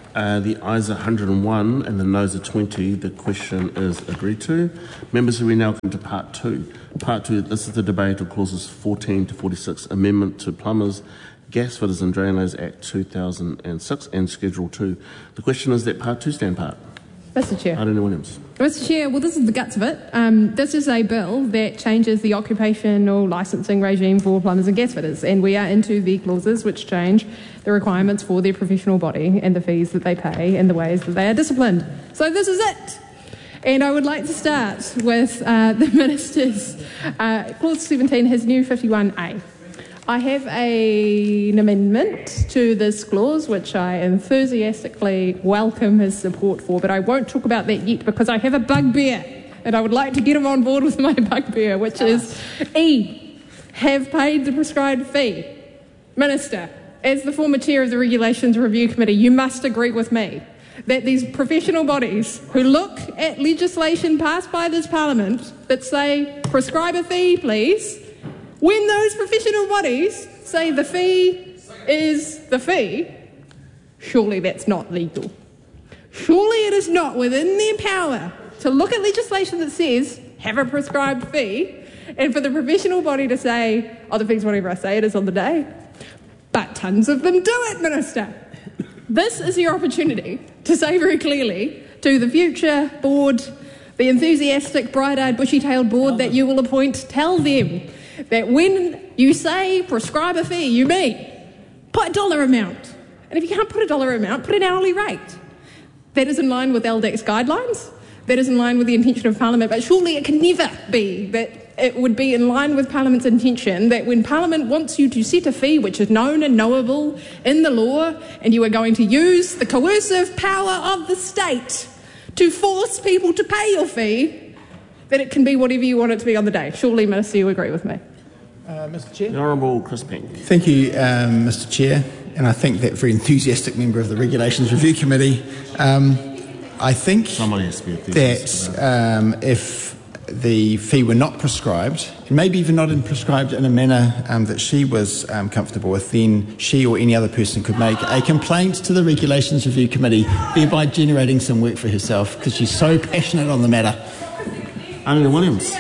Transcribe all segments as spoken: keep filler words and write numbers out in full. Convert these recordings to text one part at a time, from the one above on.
Uh, the ayes are one hundred and one and the noes are twenty. The question is agreed to. Members, we now come to part two. Part two, this is the debate of clauses fourteen to forty-six, Amendment to Plumbers, Gas Fitters and Drainers Act two thousand six and Schedule two. The question is that part two stand part. Mister Chair. Irene Williams. Mister Chair, well, this is the guts of it. Um, this is a bill that changes the occupational licensing regime for plumbers and gas fitters, and we are into the clauses which change the requirements for their professional body and the fees that they pay and the ways that they are disciplined. So this is it. And I would like to start with uh, the Minister's uh, Clause seventeen, his new fifty-one A. I have a, an amendment to this clause, which I enthusiastically welcome his support for, but I won't talk about that yet because I have a bugbear, and I would like to get him on board with my bugbear, which is E, have paid the prescribed fee. Minister, as the former chair of the Regulations Review Committee, you must agree with me that these professional bodies who look at legislation passed by this Parliament that say, prescribe a fee, please, when those professional bodies say the fee is the fee, surely that's not legal. Surely it is not within their power to look at legislation that says, have a prescribed fee, and for the professional body to say, oh, the fee's whatever I say it is on the day. But tons of them do it, Minister. This is your opportunity to say very clearly to the future board, the enthusiastic, bright-eyed, bushy-tailed board that you will appoint, tell them that when you say prescribe a fee, you mean put a dollar amount. And if you can't put a dollar amount, put an hourly rate. That is in line with L D A C's guidelines. That is in line with the intention of Parliament. But surely it can never be that it would be in line with Parliament's intention that when Parliament wants you to set a fee which is known and knowable in the law, and you are going to use the coercive power of the state to force people to pay your fee, that it can be whatever you want it to be on the day. Surely, Minister, you agree with me. Uh, Mister Chair. The Honourable Chris Pink. Thank you, um, Mister Chair. And I thank that very enthusiastic member of the Regulations Review Committee. Um, I think Somebody has to be enthusiastic that um, if the fee were not prescribed, and maybe even not in prescribed in a manner um, that she was um, comfortable with, then she or any other person could make a complaint to the Regulations Review Committee, thereby generating some work for herself because she's so passionate on the matter. Irene Williams.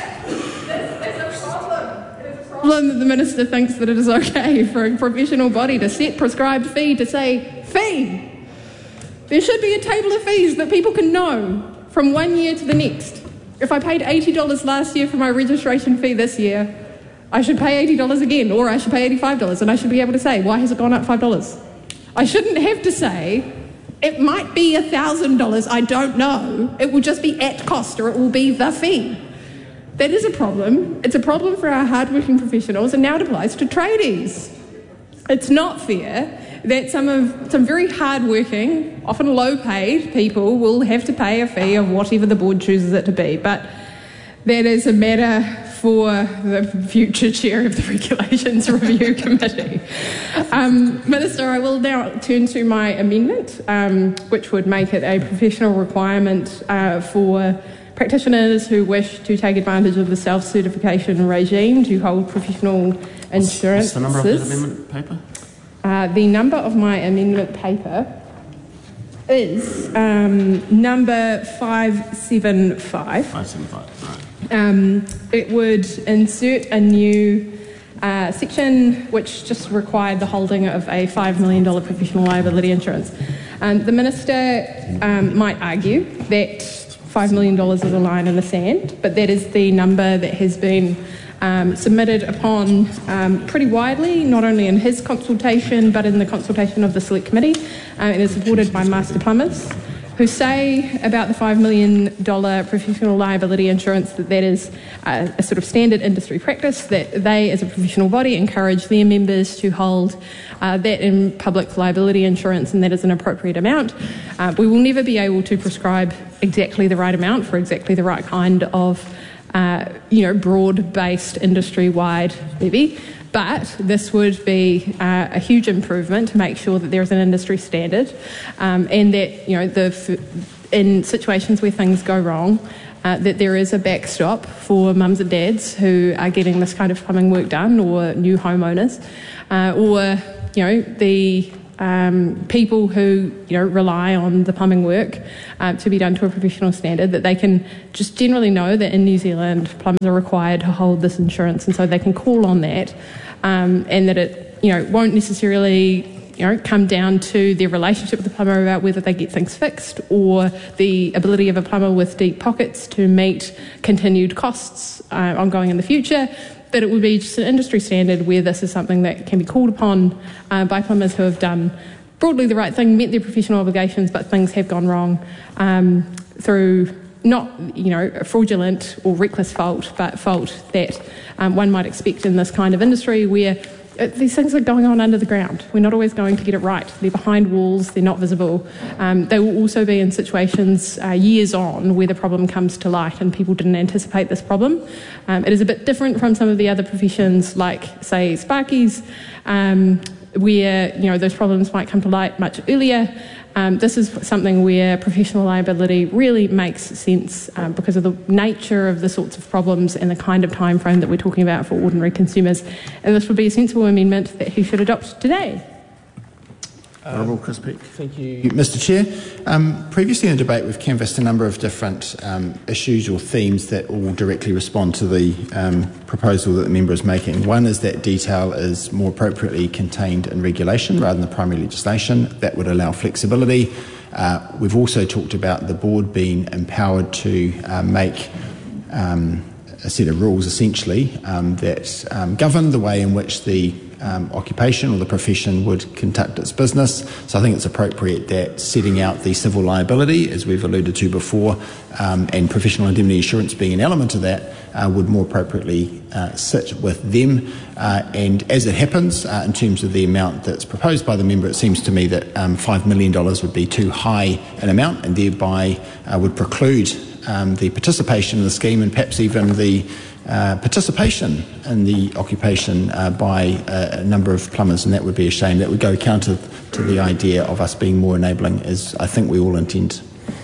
That the Minister thinks that it is okay for a professional body to set prescribed fee to say fee. There should be a table of fees that people can know from one year to the next. If I paid eighty dollars last year for my registration fee this year, I should pay eighty dollars again, or I should pay eighty-five dollars, and I should be able to say, why has it gone up five dollars? I shouldn't have to say, it might be one thousand dollars, I don't know. It will just be at cost, or it will be the fee. That is a problem. It's a problem for our hardworking professionals, and now it applies to tradies. It's not fair that some of some very hardworking, often low-paid people will have to pay a fee of whatever the board chooses it to be. But that is a matter for the future chair of the Regulations Review Committee. Um, Minister, I will now turn to my amendment, um, which would make it a professional requirement uh, for practitioners who wish to take advantage of the self-certification regime to hold professional insurance. What's the number of that amendment paper? Uh, the number of my amendment paper is um, number five seven five. five seven five, right. Um, it would insert a new uh, section which just required the holding of a five million dollars professional liability insurance. Um, the Minister um, might argue that five million dollars is a line in the sand, but that is the number that has been um, submitted upon um, pretty widely, not only in his consultation, but in the consultation of the Select Committee, um, and is supported by Master Plumbers, who say about the five million dollars professional liability insurance that that is uh, a sort of standard industry practice, that they as a professional body encourage their members to hold uh, that in public liability insurance, and that is an appropriate amount. Uh, we will never be able to prescribe exactly the right amount for exactly the right kind of uh, you know, broad-based industry-wide levy. But this would be uh, a huge improvement to make sure that there is an industry standard, um, and that, you know, the in situations where things go wrong, uh, that there is a backstop for mums and dads who are getting this kind of plumbing work done, or new homeowners, uh, or you know the um, people who you know rely on the plumbing work uh, to be done to a professional standard, that they can just generally know that in New Zealand plumbers are required to hold this insurance, and so they can call on that, um, and that it you know won't necessarily you know come down to their relationship with the plumber about whether they get things fixed, or the ability of a plumber with deep pockets to meet continued costs uh, ongoing in the future. That it would be just an industry standard where this is something that can be called upon uh, by plumbers who have done broadly the right thing, met their professional obligations, but things have gone wrong um, through not, you know, a fraudulent or reckless fault, but fault that um, one might expect in this kind of industry where these things are going on under the ground. We're not always going to get it right. They're behind walls, they're not visible. Um, they will also be in situations uh, years on where the problem comes to light and people didn't anticipate this problem. Um, it is a bit different from some of the other professions like, say, Sparkies, um, where you know those problems might come to light much earlier. Um, this is something where professional liability really makes sense um, because of the nature of the sorts of problems and the kind of time frame that we're talking about for ordinary consumers. And this would be a sensible amendment that he should adopt today. Honourable Chris Peck. Thank you, Mister Chair. Um, previously in the debate, we've canvassed a number of different um, issues or themes that all directly respond to the um, proposal that the member is making. One is that detail is more appropriately contained in regulation rather than the primary legislation. That would allow flexibility. Uh, we've also talked about the board being empowered to uh, make um, a set of rules, essentially, um, that um, govern the way in which the Um, occupation or the profession would conduct its business. So I think it's appropriate that setting out the civil liability, as we've alluded to before, um, and professional indemnity insurance being an element of that, uh, would more appropriately uh, sit with them. Uh, and as it happens, uh, in terms of the amount that's proposed by the member, it seems to me that um, five million dollars would be too high an amount and thereby uh, would preclude um, the participation in the scheme and perhaps even the Uh, participation in the occupation uh, by uh, a number of plumbers, and that would be a shame. That would go counter to the idea of us being more enabling, as I think we all intend.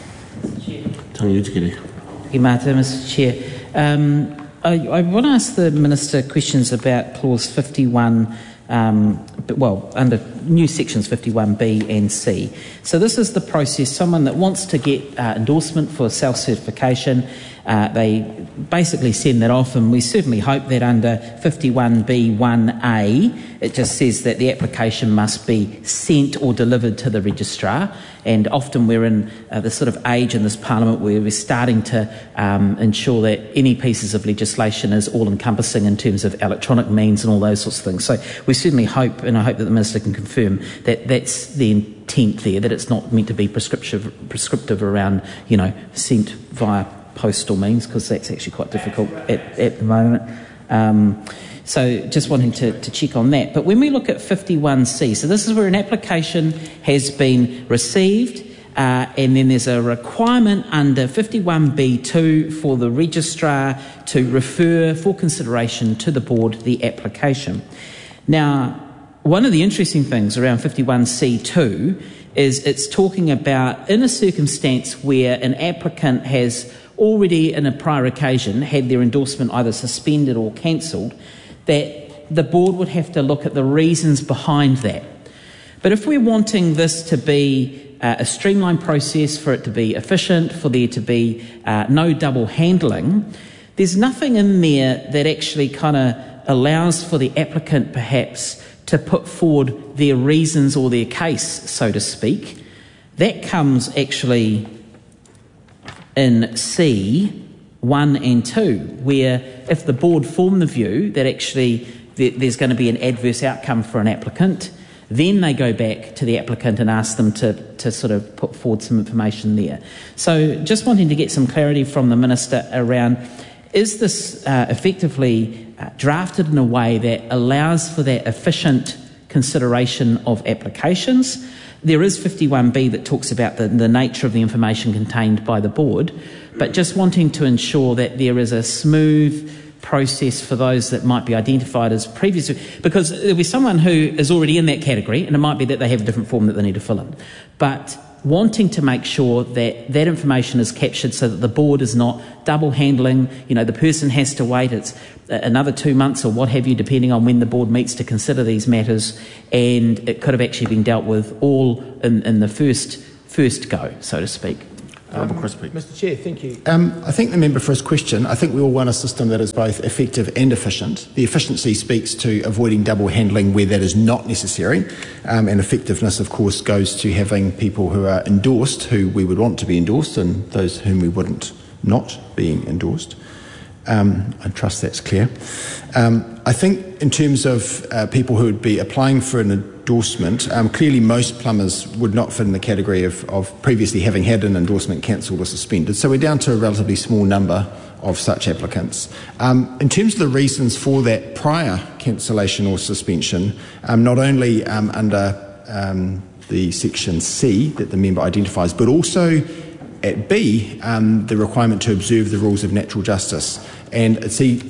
Tangi Utikere. Ki mata, Mister Chair. Um, I, I want to ask the Minister questions about clause fifty-one, um, well, under new sections fifty-one B and C. So this is the process. Someone that wants to get uh, endorsement for self-certification, Uh, they basically send that off, and we certainly hope that under fifty-one B one A it just says that the application must be sent or delivered to the registrar. And often we're in uh, the sort of age in this parliament where we're starting to um, ensure that any pieces of legislation is all-encompassing in terms of electronic means and all those sorts of things. So we certainly hope, and I hope that the Minister can confirm, that that's the intent there, that it's not meant to be prescriptive, prescriptive around, you know, sent via postal means, because that's actually quite difficult at, at the moment. Um, so just wanting to, to check on that. But when we look at fifty-one C, so this is where an application has been received uh, and then there's a requirement under fifty-one B two for the registrar to refer for consideration to the board the application. Now, one of the interesting things around fifty-one C two is it's talking about in a circumstance where an applicant has already in a prior occasion had their endorsement either suspended or cancelled, that the board would have to look at the reasons behind that. But if we're wanting this to be uh, a streamlined process, for it to be efficient, for there to be uh, no double handling, there's nothing in there that actually kind of allows for the applicant perhaps to put forward their reasons or their case, so to speak. That comes actually in C one and two, where if the board form the view that actually there's going to be an adverse outcome for an applicant, then they go back to the applicant and ask them to, to sort of put forward some information there. So just wanting to get some clarity from the Minister around, is this uh, effectively uh, drafted in a way that allows for that efficient consideration of applications? There is fifty-one B that talks about the, the nature of the information contained by the board, but just wanting to ensure that there is a smooth process for those that might be identified as previous, because there'll be someone who is already in that category, and it might be that they have a different form that they need to fill in. But wanting to make sure that that information is captured so that the board is not double handling, you know, the person has to wait it's another two months or what have you, depending on when the board meets to consider these matters, and it could have actually been dealt with all in, in the first first go, so to speak. Um, Mister Chair, thank you. Um, I think the member for his question, I think we all want a system that is both effective and efficient. The efficiency speaks to avoiding double handling where that is not necessary, um, and effectiveness, of course, goes to having people who are endorsed, who we would want to be endorsed, and those whom we wouldn't not being endorsed. Um, I trust that's clear. Um, I think in terms of uh, people who would be applying for an endorsement, um, clearly most plumbers would not fit in the category of, of previously having had an endorsement cancelled or suspended. So we're down to a relatively small number of such applicants. Um, in terms of the reasons for that prior cancellation or suspension, um, not only um, under um, the section C that the member identifies, but also at B, um, the requirement to observe the rules of natural justice. And see,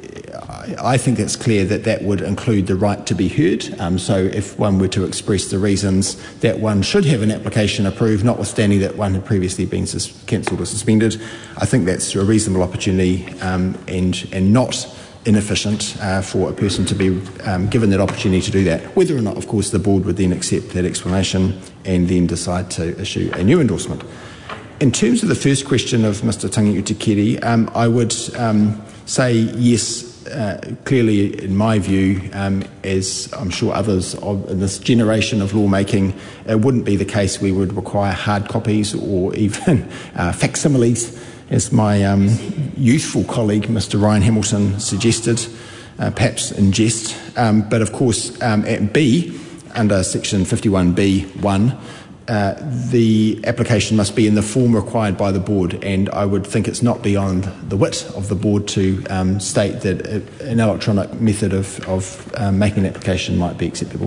I think it's clear that that would include the right to be heard. Um, so if one were to express the reasons that one should have an application approved, notwithstanding that one had previously been sus- cancelled or suspended, I think that's a reasonable opportunity um, and, and not inefficient uh, for a person to be um, given that opportunity to do that. Whether or not, of course, the board would then accept that explanation and then decide to issue a new endorsement. In terms of the first question of Mister Tangiutikere, um, I would um, say yes, uh, clearly in my view, um, as I'm sure others of, in this generation of lawmaking, it wouldn't be the case we would require hard copies or even uh, facsimiles, as my um, youthful colleague Mister Ryan Hamilton suggested, uh, perhaps in jest. Um, but of course, um, at B, under section fifty-one B one, Uh, the application must be in the form required by the board, and I would think it's not beyond the wit of the board to um, state that an electronic method of, of um, making an application might be acceptable.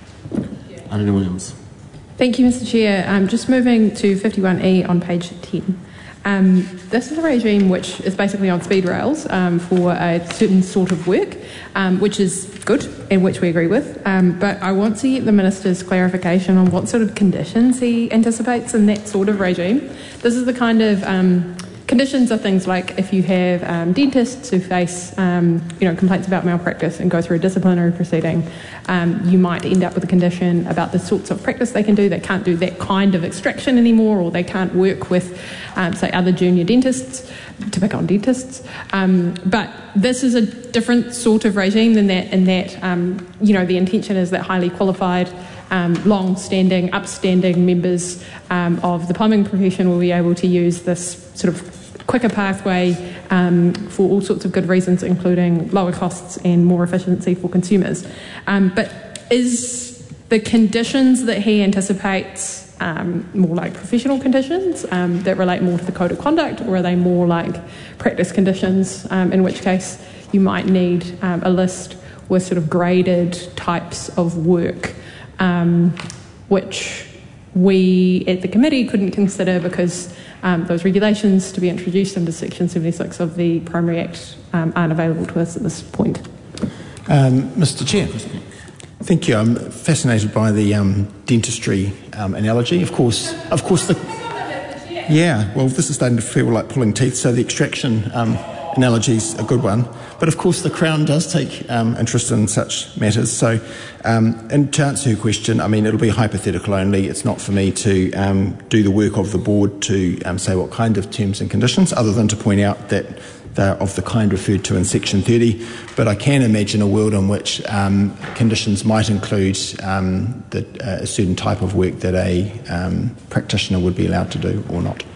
Anna Williams. Thank you, Mister Chair. Um, just moving to fifty-one E on page ten. Um, this is a regime which is basically on speed rails um, for a certain sort of work, um, which is good and which we agree with. Um, but I want to get the Minister's clarification on what sort of conditions he anticipates in that sort of regime. This is the kind of um, conditions are things like if you have um, dentists who face um, you know, complaints about malpractice and go through a disciplinary proceeding, um, you might end up with a condition about the sorts of practice they can do. They can't do that kind of extraction anymore, or they can't work with, um, say, other junior dentists, to pick on dentists. Um, but this is a different sort of regime than that, in that, um, you know, the intention is that highly qualified, um, long-standing, upstanding members um, of the plumbing profession will be able to use this sort of quicker pathway um, for all sorts of good reasons, including lower costs and more efficiency for consumers. Um, but is the conditions that he anticipates um, more like professional conditions um, that relate more to the code of conduct, or are they more like practice conditions, um, in which case you might need um, a list with sort of graded types of work, um, which we at the committee couldn't consider because um, those regulations to be introduced under Section seventy-six of the Primary Act um, aren't available to us at this point. Um, Mister Chair. Thank you. I'm fascinated by the um, dentistry um, analogy. Of course, of course, the yeah. Well, this is starting to feel like pulling teeth. So the extraction um, analogy is a good one. But of course, the Crown does take um, interest in such matters. So, um, and to answer your question, I mean, it'll be hypothetical only. It's not for me to um, do the work of the board to um, say what kind of terms and conditions, other than to point out that they're of the kind referred to in Section thirty. But I can imagine a world in which um, conditions might include um, the, uh, a certain type of work that a um, practitioner would be allowed to do or not.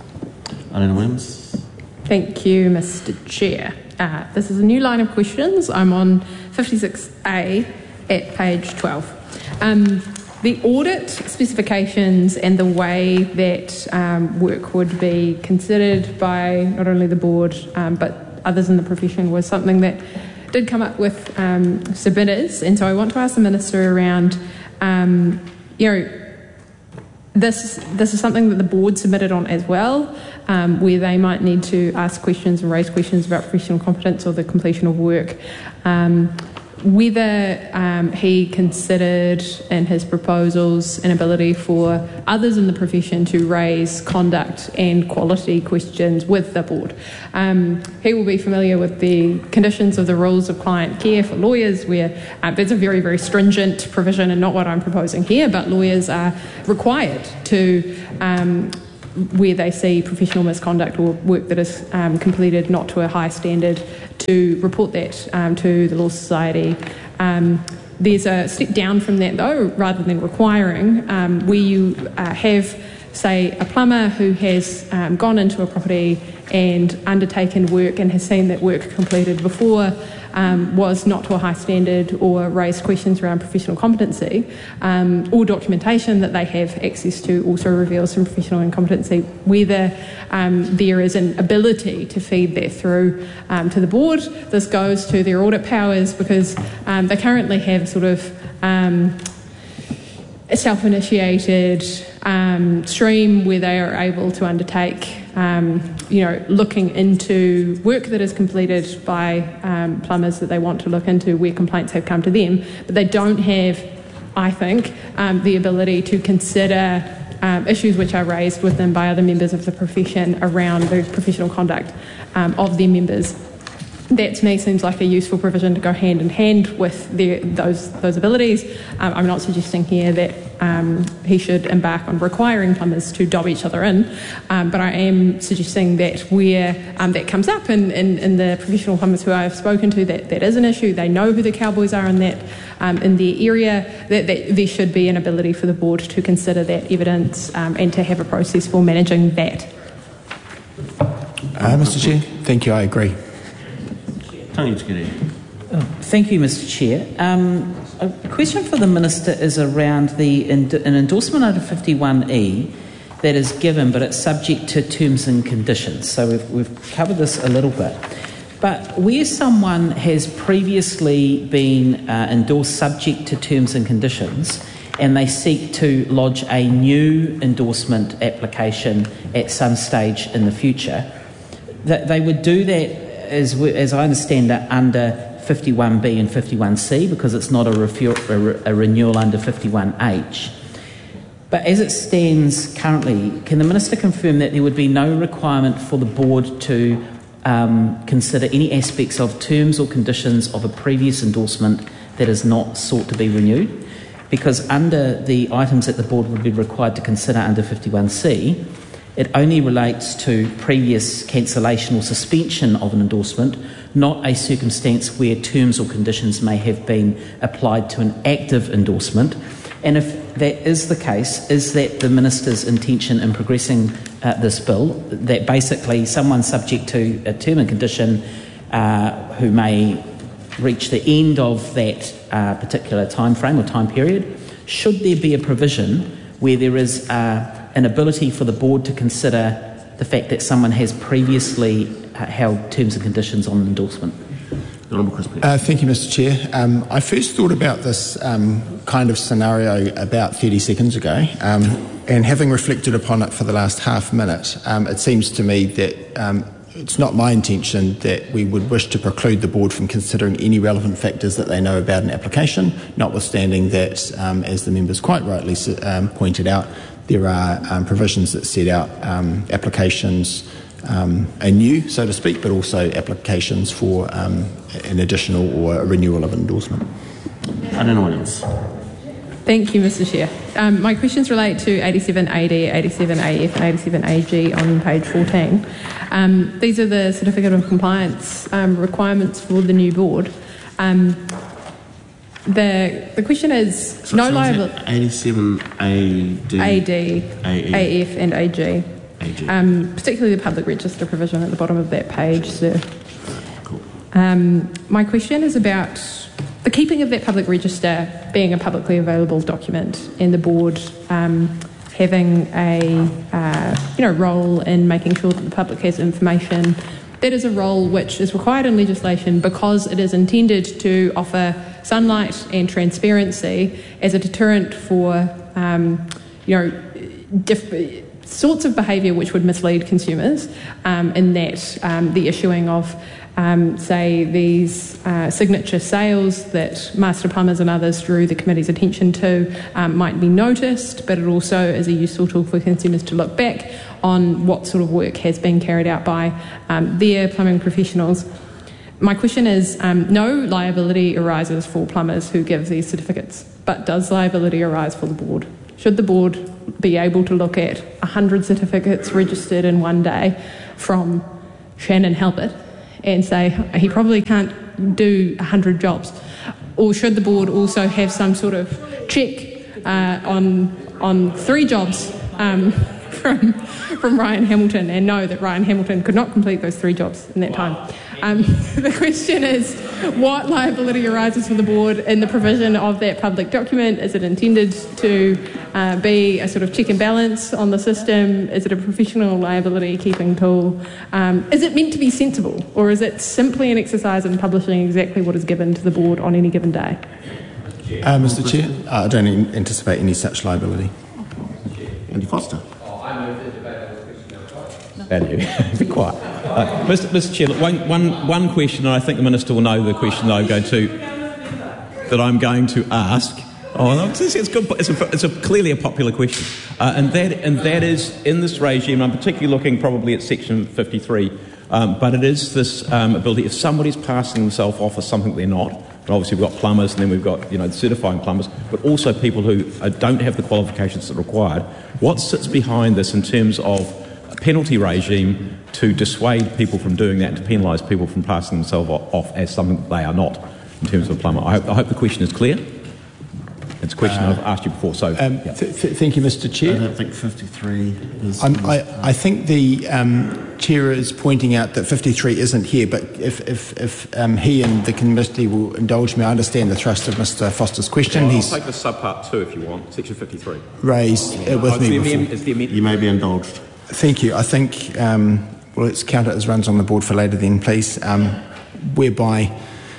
Anna Williams. Thank you, Mister Chair. Uh, this is a new line of questions. I'm on fifty-six A at page twelve. Um, the audit specifications and the way that um, work would be considered by not only the board um, but others in the profession was something that did come up with um, submitters. And so I want to ask the Minister around, um, you know, this this is something that the board submitted on as well, um, where they might need to ask questions and raise questions about professional competence or the completion of work. Um, whether um, he considered in his proposals an ability for others in the profession to raise conduct and quality questions with the board. Um, he will be familiar with the conditions of the rules of client care for lawyers, where uh, there's a very, very stringent provision, and not what I'm proposing here, but lawyers are required to um, where they see professional misconduct or work that is um, completed not to a high standard, to report that um, to the Law Society. Um, there's a step down from that, though, rather than requiring, um, where you uh, have, say, a plumber who has um, gone into a property and undertaken work and has seen that work completed before um, was not to a high standard or raised questions around professional competency, um, or documentation that they have access to also reveals some professional incompetency, whether um, there is an ability to feed that through um, to the board. This goes to their audit powers, because um, they currently have sort of um, a self-initiated um, stream where they are able to undertake Um, you know, looking into work that is completed by um, plumbers that they want to look into where complaints have come to them, but they don't have, I think, um, the ability to consider um, issues which are raised with them by other members of the profession around the professional conduct um, of their members. That to me seems like a useful provision to go hand in hand with their, those those abilities. Um, I'm not suggesting here that um, he should embark on requiring plumbers to dob each other in, um, but I am suggesting that where um, that comes up in, in, in the professional plumbers who I've spoken to, that that is an issue. They know who the cowboys are in that um, in their area. That, that there should be an ability for the board to consider that evidence um, and to have a process for managing that. Uh, Mister Chair, thank you. I agree. Oh, thank you, Mister Chair. Um, a question for the Minister is around the an endorsement under fifty-one E that is given, but it's subject to terms and conditions. So we've, we've covered this a little bit. But where someone has previously been uh, endorsed subject to terms and conditions, and they seek to lodge a new endorsement application at some stage in the future, that they would do that, As, as I understand it, under fifty-one B and fifty-one C, because it's not a, refu- a, re- a renewal under fifty-one H. But as it stands currently, can the Minister confirm that there would be no requirement for the board to um, consider any aspects of terms or conditions of a previous endorsement that is not sought to be renewed? Because under the items that the board would be required to consider under fifty-one C, it only relates to previous cancellation or suspension of an endorsement, not a circumstance where terms or conditions may have been applied to an active endorsement. And if that is the case, is that the Minister's intention in progressing uh, this bill, that basically someone subject to a term and condition uh, who may reach the end of that uh, particular time frame or time period, should there be a provision where there is uh, an ability for the board to consider the fact that someone has previously uh, held terms and conditions on an endorsement? Uh, thank you, Mister Chair. Um, I first thought about this um, kind of scenario about thirty seconds ago, um, and having reflected upon it for the last half minute, um, it seems to me that um, it's not my intention that we would wish to preclude the board from considering any relevant factors that they know about an application, notwithstanding that, um, as the members quite rightly um, pointed out, there are um, provisions that set out um, applications um, anew, so to speak, but also applications for um, an additional or a renewal of an endorsement. I don't know what else. Thank you, Mister Chair. Um, my questions relate to eighty-seven A D, eighty-seven A F and eighty-seven A G on page fourteen. Um, these are the certificate of compliance um, requirements for the new board. Um, The the question is so, no so liability. eighty-seven A D, A D, A F, and A G. A G. Um, particularly the public register provision at the bottom of that page, sir. Cool. Um, my question is about the keeping of that public register being a publicly available document, and the board um, having a uh, you know role in making sure that the public has information. That is a role which is required in legislation because it is intended to offer sunlight and transparency as a deterrent for, um, you know, diff- sorts of behaviour which would mislead consumers, um, in that um, the issuing of, um, say, these uh, signature sales that Master Plumbers and others drew the committee's attention to um, might be noticed, but it also is a useful tool for consumers to look back on what sort of work has been carried out by um, their plumbing professionals. My question is, um, no liability arises for plumbers who give these certificates, but does liability arise for the board? Should the board be able to look at one hundred certificates registered in one day from Shannon Halbert and say he probably can't do one hundred jobs? Or should the board also have some sort of check uh, on on three jobs um, from from Ryan Hamilton and know that Ryan Hamilton could not complete those three jobs in that time? Um, the question is, what liability arises for the board in the provision of that public document? Is it intended to uh, be a sort of check and balance on the system? Is it a professional liability keeping tool? Um, is it meant to be sensible, or is it simply an exercise in publishing exactly what is given to the board on any given day? Uh, Mister Chair, I don't anticipate any such liability. Andy Foster. Be quiet. Uh, Mister Mister Chair, look, one, one, one question, and I think the Minister will know the question that I'm going to that I'm going to ask. Oh, it's, it's, good, it's, a, it's a clearly a popular question, uh, and that and that is in this regime. I'm particularly looking probably at Section fifty-three, um, but it is this um, ability if somebody's passing themselves off as something they're not. And obviously, we've got plumbers, and then we've got you know the certifying plumbers, but also people who uh, don't have the qualifications that are required. What sits behind this in terms of penalty regime to dissuade people from doing that, to penalise people from passing themselves off as something that they are not in terms of a plumber? I hope, I hope the question is clear. It's a question uh, I've asked you before. So, um, yeah. th- th- thank you, Mister Chair. I don't think fifty-three is. I'm, I, I think the um, Chair is pointing out that fifty-three isn't here, but if, if, if um, he and the committee will indulge me, I understand the thrust of Mister Foster's question. Well, I'll He's take the subpart two if you want, Section fifty-three. Raised it with oh, me the before. amendment, is the amendment. You may be indulged. Thank you. I think, um, well, let's count it as runs on the board for later then, please, um, whereby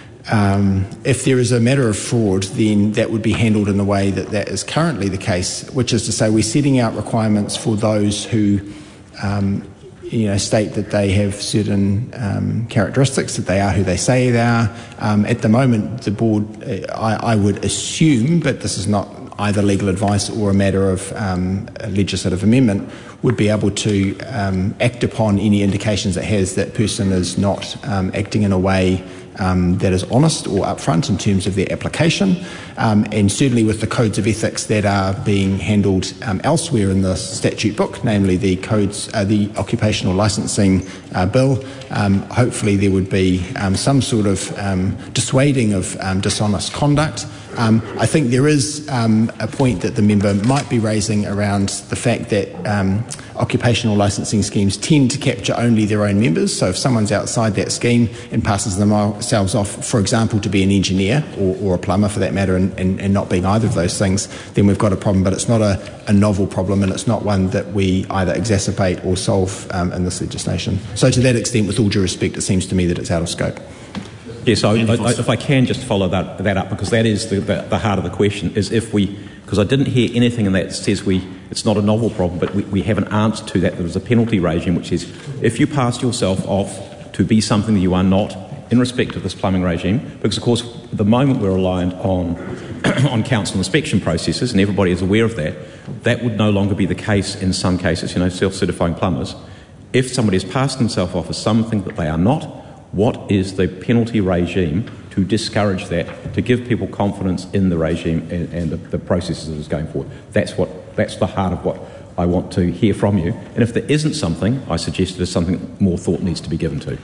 um, if there is a matter of fraud, then that would be handled in the way that that is currently the case, which is to say we're setting out requirements for those who um, you know, state that they have certain um, characteristics, that they are who they say they are. Um, at the moment, the board, uh, I, I would assume, but this is not either legal advice or a matter of um, a legislative amendment, would be able to um, act upon any indications it has that person is not um, acting in a way um, that is honest or upfront in terms of their application, um, and certainly with the codes of ethics that are being handled um, elsewhere in the statute book, namely the codes, uh, the occupational licensing uh, bill. Um, hopefully there would be um, some sort of um, dissuading of um, dishonest conduct. Um, I think there is um, a point that the member might be raising around the fact that um, occupational licensing schemes tend to capture only their own members. So if someone's outside that scheme and passes themselves off, for example, to be an engineer or, or a plumber for that matter, and, and, and not being either of those things, then we've got a problem. But it's not a, a novel problem, and it's not one that we either exacerbate or solve um, in this legislation. So to that extent, with all due respect, it seems to me that it's out of scope. Yes, I, I, if I can just follow that, that up, because that is the, the, the heart of the question, is if we, because I didn't hear anything in that that says we, it's not a novel problem, but we, we have an answer to that. There was a penalty regime which says if you pass yourself off to be something that you are not in respect of this plumbing regime, because of course at the moment we're reliant on, on council inspection processes, and everybody is aware of that, that would no longer be the case in some cases, you know, self-certifying plumbers. If somebody has passed themselves off as something that they are not, what is the penalty regime to discourage that, to give people confidence in the regime and, and the, the processes that is going forward? That's what. That's the heart of what I want to hear from you. And if there isn't something, I suggest there's something more thought needs to be given to.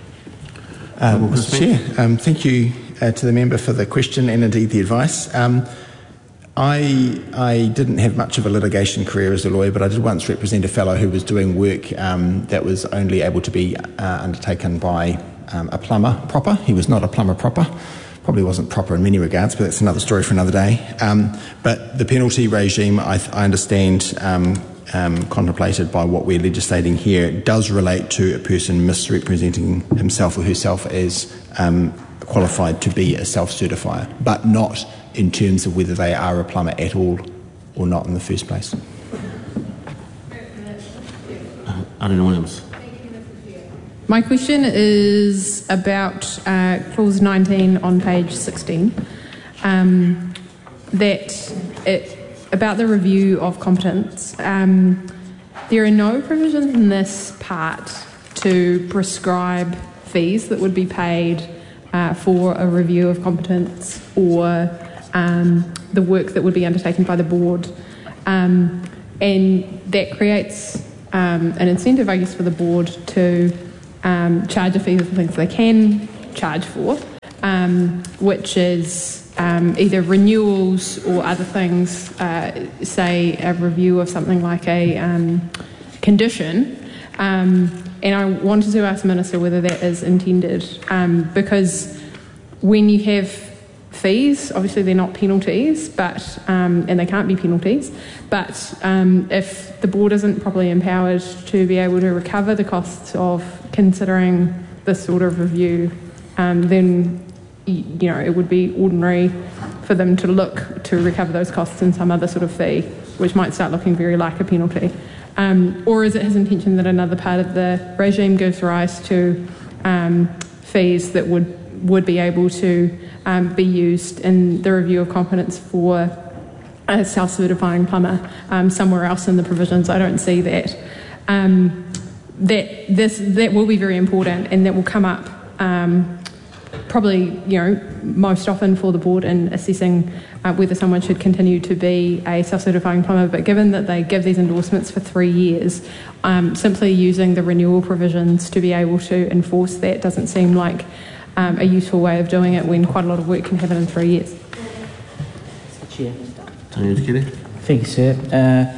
Uh, well, Mister Chair, um, thank you uh, to the member for the question and indeed the advice. Um, I, I didn't have much of a litigation career as a lawyer, but I did once represent a fellow who was doing work um, that was only able to be uh, undertaken by Um, a plumber proper. He was not a plumber proper. Probably wasn't proper in many regards, but that's another story for another day. Um, but the penalty regime, I, th- I understand, um, um, contemplated by what we're legislating here, does relate to a person misrepresenting himself or herself as um, qualified to be a self-certifier, but not in terms of whether they are a plumber at all or not in the first place. Arlene Williams. My question is about uh, clause nineteen on page sixteen, um, that it, about the review of competence. Um, there are no provisions in this part to prescribe fees that would be paid uh, for a review of competence or um, the work that would be undertaken by the board. Um, and that creates um, an incentive, I guess, for the board to um, charge a fee for things they can charge for, um, which is um, either renewals or other things, uh, say a review of something like a um, condition. Um, and I wanted to ask the Minister whether that is intended, um, because when you have fees, obviously they're not penalties, but um, and they can't be penalties, but um, if the board isn't properly empowered to be able to recover the costs of considering this sort of review, um, then you know it would be ordinary for them to look to recover those costs in some other sort of fee, which might start looking very like a penalty. Um, or is it his intention that another part of the regime gives rise to um, fees that would would be able to um, be used in the review of competence for a self-certifying plumber um, somewhere else in the provisions? I don't see that. Um, that this that will be very important, and that will come up um, probably you know most often for the board in assessing uh, whether someone should continue to be a self-certifying plumber. But given that they give these endorsements for three years, um, simply using the renewal provisions to be able to enforce that doesn't seem like um, a useful way of doing it when quite a lot of work can happen in three years. Chair. Tony Tikere. Thank you, sir. Uh,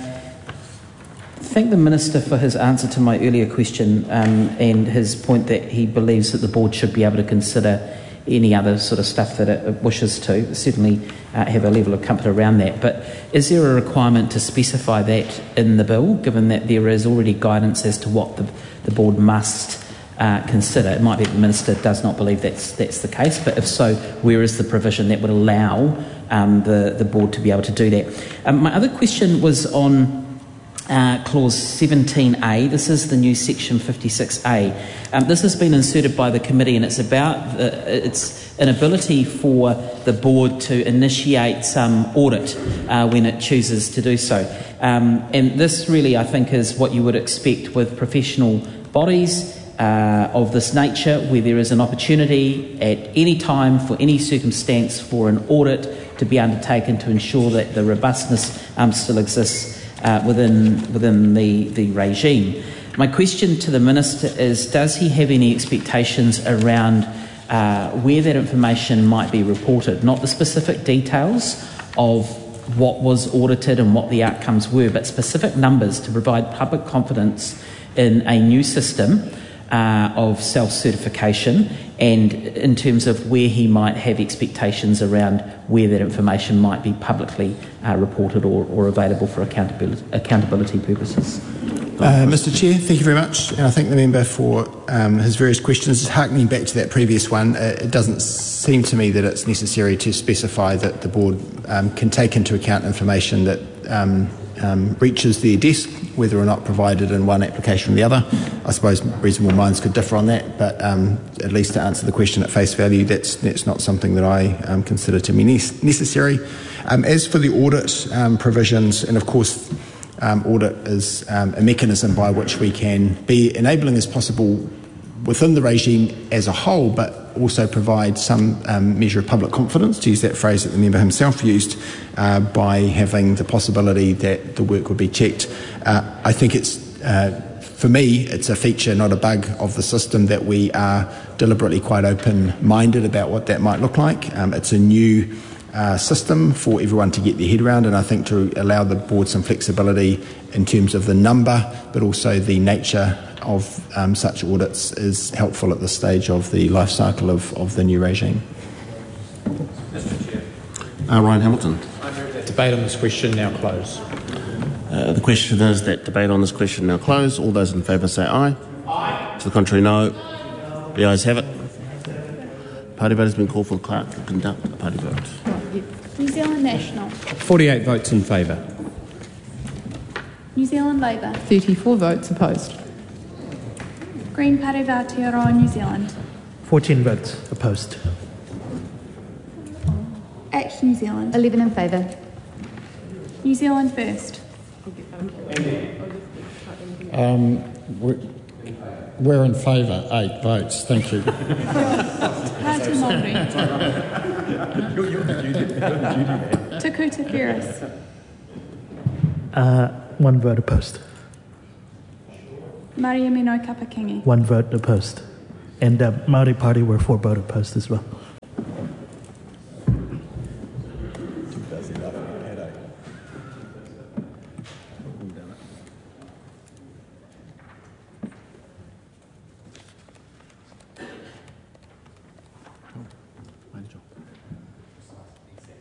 thank the Minister for his answer to my earlier question um, and his point that he believes that the board should be able to consider any other sort of stuff that it wishes to. Certainly uh, have a level of comfort around that. But is there a requirement to specify that in the bill, given that there is already guidance as to what the, the board must uh, consider? It might be that the Minister does not believe that's that's the case, but if so, where is the provision that would allow um, the, the board to be able to do that? Um, my other question was on Uh, clause seventeen A. This is the new section fifty-six A. Um, this has been inserted by the committee, and it's about the, its inability for the board to initiate some audit uh, when it chooses to do so. Um, and this really, I think, is what you would expect with professional bodies uh, of this nature, where there is an opportunity at any time for any circumstance for an audit to be undertaken to ensure that the robustness um, still exists Uh, within within the, the regime. My question to the Minister is, does he have any expectations around uh, where that information might be reported? Not the specific details of what was audited and what the outcomes were, but specific numbers to provide public confidence in a new system uh, of self-certification, and in terms of where he might have expectations around where that information might be publicly uh, reported or, or available for accountability, accountability purposes. Uh, Mister Chair, thank you very much, and I thank the member for um, his various questions. Harkening back to that previous one, uh, it doesn't seem to me that it's necessary to specify that the board um, can take into account information that um, um, reaches their desk, whether or not provided in one application or the other. I suppose reasonable minds could differ on that, but um, at least to answer the question at face value, that's that's not something that I um, consider to be ne- necessary. Um, as for the audit um, provisions, and of course um, audit is um, a mechanism by which we can be enabling as possible within the regime as a whole, but also provide some um, measure of public confidence, to use that phrase that the member himself used, uh, by having the possibility that the work would be checked. Uh, I think it's, uh, for me, it's a feature, not a bug, of the system that we are deliberately quite open-minded about what that might look like. Um, it's a new uh, system for everyone to get their head around, and I think to allow the board some flexibility in terms of the number, but also the nature of um, such audits is helpful at this stage of the life cycle of, of the new regime. Mister Chair. Uh, Ryan Hamilton. I move that debate on this question now close. Uh, the question is that debate on this question now close. All those in favour say aye. Aye. To the contrary, no. The ayes have it. Party vote has been called for the clerk to conduct a party vote. New Zealand National. forty-eight votes in favour. New Zealand Labour. thirty-four votes opposed. Green Party of Aotearoa, New Zealand. fourteen votes opposed. Act New Zealand. eleven in favour. New Zealand First. Um, we're, we're in favour, eight votes. Thank you. Party Māori. Te Kuta Ferris. Uh, one vote opposed. Mariamino Kapakingi. One vote opposed. And uh, Māori Party were four vote opposed as well.